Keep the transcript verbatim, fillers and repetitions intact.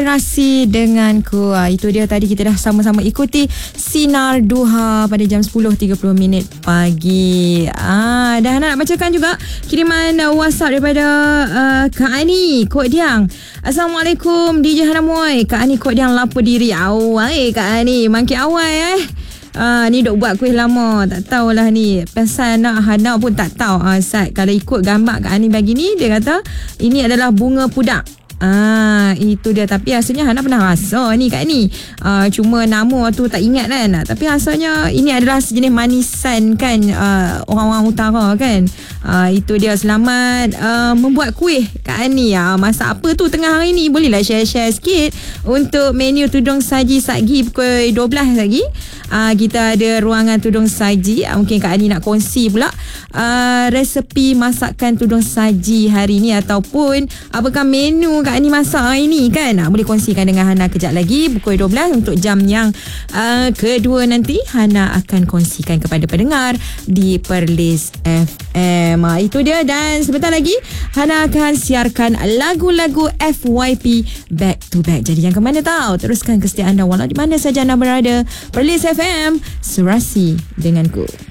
Rasi denganku. Ah, itu dia tadi kita dah sama-sama ikuti Sinar Duha pada jam sepuluh tiga puluh minit pagi. Ah, dah nak bacakan juga kiriman uh, WhatsApp daripada uh, Kak Ani Kod Diang. Assalamualaikum D J Hanamoy. Kak Ani Kod Diang lapor diri awal eh Kak Ani. Mangkit awal eh. Ah, ni dok buat kuih lama. Tak tahulah ni. Pasal nak Hana pun tak tahu. Ah, Sat, kalau ikut gambar Kak Ani bagi ni, dia kata ini adalah bunga pudak. Ah, itu dia. Tapi rasanya Hana pernah rasa ni kat ni. Ah, cuma nama tu tak ingat kan. Tapi rasanya ini adalah sejenis manisan kan, ah, orang-orang utara kan. Ah, itu dia. Selamat ah, membuat kuih Kak Ani. Ah, masak apa tu tengah hari ni? Bolehlah share-share sikit untuk menu tudung saji Satgi pukul dua belas lagi. Ah, kita ada ruangan tudung saji. Ah, mungkin Kak Ani nak kongsi pula ah, resepi masakan tudung saji hari ni, ataupun apakah menu Kak Ani masak hari ni kan. Ah, boleh kongsikan dengan Hana kejap lagi pukul dua belas untuk jam yang uh, kedua nanti. Hana akan kongsikan kepada pendengar di Perlis F M. Ah, itu dia. Dan sebentar lagi Hana akan siarkan lagu-lagu F Y P back to back. Jadi jangan ke mana tahu. Teruskan kesetiaan anda walau di mana saja anda berada. Perlis F M, Serasi denganku.